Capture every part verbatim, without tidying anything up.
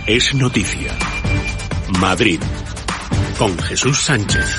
es noticia. Madrid, con Jesús Sánchez.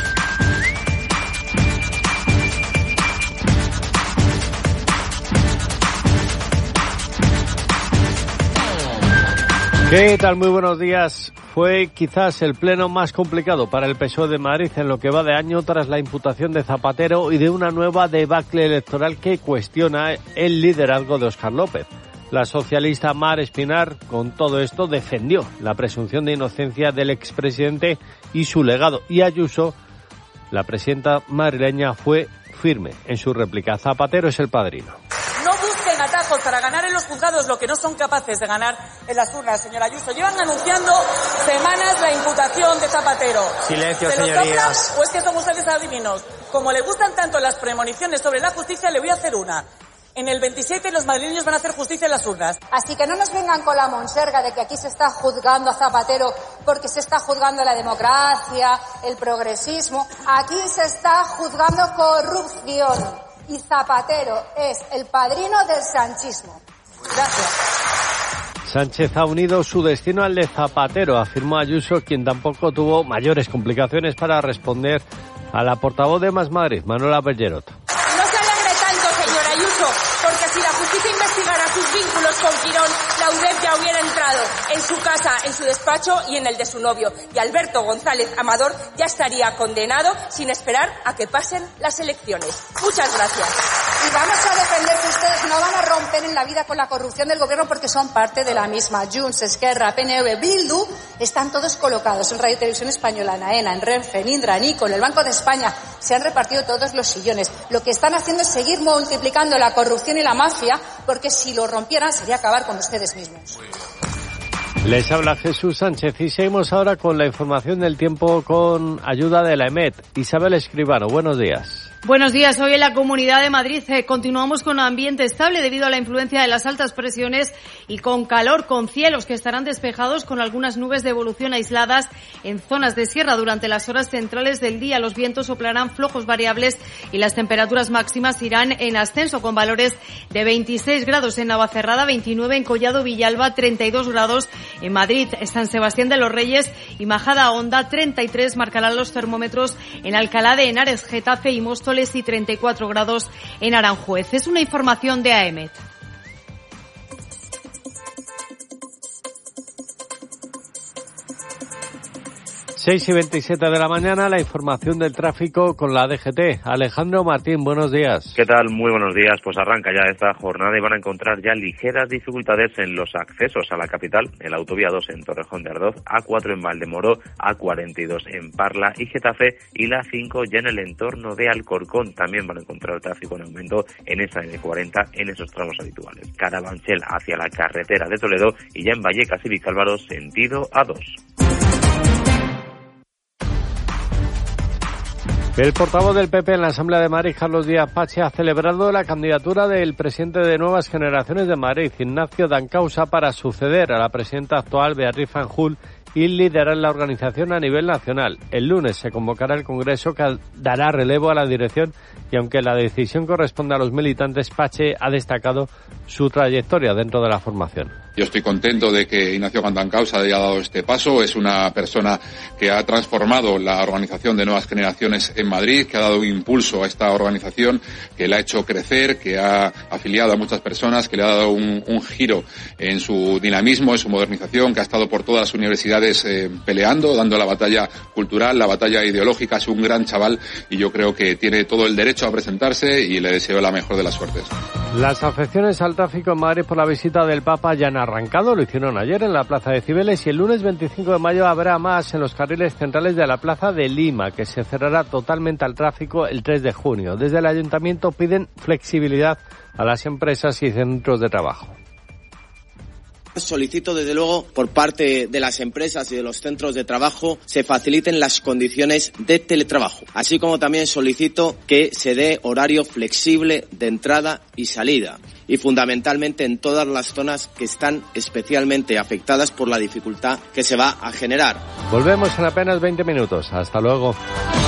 ¿Qué tal? Muy buenos días. Fue quizás el pleno más complicado para el P S O E de Madrid en lo que va de año tras la imputación de Zapatero y de una nueva debacle electoral que cuestiona el liderazgo de Óscar López. La socialista Mar Espinar, con todo esto, defendió la presunción de inocencia del expresidente y su legado. Y Ayuso, la presidenta madrileña, fue firme en su réplica. Zapatero es el padrino. No busquen atajos para ganar en los juzgados lo que no son capaces de ganar en las urnas, señora Ayuso. Llevan anunciando semanas la imputación de Zapatero. Silencio, ¿Se señorías. los soplan o es que son ustedes adivinos? Como le gustan tanto las premoniciones sobre la justicia, le voy a hacer una. En el veintisiete los madrileños van a hacer justicia en las urnas. Así que no nos vengan con la monserga de que aquí se está juzgando a Zapatero porque se está juzgando la democracia, el progresismo. Aquí se está juzgando corrupción. Y Zapatero es el padrino del sanchismo. Gracias. Sánchez ha unido su destino al de Zapatero, afirmó Ayuso, quien tampoco tuvo mayores complicaciones para responder a la portavoz de Más Madrid, Manuela Bellerot. No se alegre tanto, señor Ayuso, porque si la justicia investigara sus vínculos con Quirón, la U D E P ya hubiera entrado en su casa, en su despacho y en el de su novio. Y Alberto González Amador ya estaría condenado sin esperar a que pasen las elecciones. Muchas gracias. Y vamos a defender que ustedes no van a romper en la vida con la corrupción del gobierno porque son parte de la misma. Junts, Esquerra, P N V, Bildu, están todos colocados en Radio Televisión Española, en AENA, en Renfe, en Indra, en ICO, en el Banco de España. Se han repartido todos los sillones. Lo que están haciendo es seguir multiplicando la corrupción y la mafia, porque si lo rompieran sería acabar con ustedes mismos. Les habla Jesús Sánchez y seguimos ahora con la información del tiempo con ayuda de la EMET. Isabel Escribano, buenos días. Buenos días. Hoy en la Comunidad de Madrid eh, continuamos con un ambiente estable debido a la influencia de las altas presiones y con calor, con cielos que estarán despejados con algunas nubes de evolución aisladas en zonas de sierra durante las horas centrales del día. Los vientos soplarán flojos variables y las temperaturas máximas irán en ascenso con valores de veintiséis grados en Navacerrada, veintinueve en Collado Villalba, treinta y dos grados en Madrid, San Sebastián de los Reyes y Majada Honda, treinta y tres marcarán los termómetros en Alcalá de Henares, Getafe y Móstoles y treinta y cuatro grados en Aranjuez. Es una información de A E M E T. seis y veintisiete de la mañana, la información del tráfico con la D G T. Alejandro Martín, buenos días. ¿Qué tal? Muy buenos días. Pues arranca ya esta jornada y van a encontrar ya ligeras dificultades en los accesos a la capital, en la autovía dos en Torrejón de Ardoz, A cuatro en Valdemoro, A cuarenta y dos en Parla y Getafe y la cinco ya en el entorno de Alcorcón. También van a encontrar tráfico en aumento en esa N cuarenta en esos tramos habituales. Carabanchel hacia la carretera de Toledo y ya en Vallecas y Vicálvaro sentido A dos. El portavoz del P P en la Asamblea de Madrid, Carlos Díaz Pache, ha celebrado la candidatura del presidente de Nuevas Generaciones de Madrid, Ignacio Dancausa, para suceder a la presidenta actual, Beatriz Fanjul, y liderar la organización a nivel nacional. El lunes se convocará el Congreso que dará relevo a la dirección y aunque la decisión corresponde a los militantes, Pache ha destacado su trayectoria dentro de la formación. Yo estoy contento de que Ignacio Dancausa haya dado este paso. Es una persona que ha transformado la organización de Nuevas Generaciones en Madrid, que ha dado impulso a esta organización, que la ha hecho crecer, que ha afiliado a muchas personas, que le ha dado un, un giro en su dinamismo, en su modernización, que ha estado por todas las universidades eh, peleando, dando la batalla cultural, la batalla ideológica. Es un gran chaval y yo creo que tiene todo el derecho a presentarse y le deseo la mejor de las suertes. Las afecciones al tráfico en Madrid por la visita del Papa ya han arrancado, lo hicieron ayer en la Plaza de Cibeles y el lunes veinticinco de mayo habrá más en los carriles centrales de la Plaza de Lima, que se cerrará totalmente al tráfico el tres de junio. Desde el Ayuntamiento piden flexibilidad a las empresas y centros de trabajo. Solicito desde luego por parte de las empresas y de los centros de trabajo se faciliten las condiciones de teletrabajo, así como también solicito que se dé horario flexible de entrada y salida y fundamentalmente en todas las zonas que están especialmente afectadas por la dificultad que se va a generar. Volvemos en apenas veinte minutos. Hasta luego.